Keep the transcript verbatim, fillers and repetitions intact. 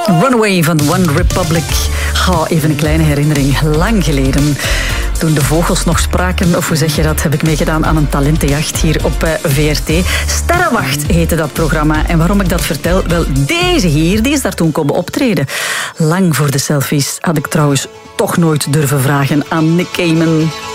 Runaway van One Republic. Oh, even een kleine herinnering. Lang geleden. Toen de vogels nog spraken, of hoe zeg je dat, heb ik meegedaan aan een talentenjacht hier op uh, V R T. Sterrenwacht heette dat programma. En waarom ik dat vertel? Wel, deze hier, die is daar toen komen optreden. Lang voor de selfies had ik trouwens toch nooit durven vragen aan Nick Cayman.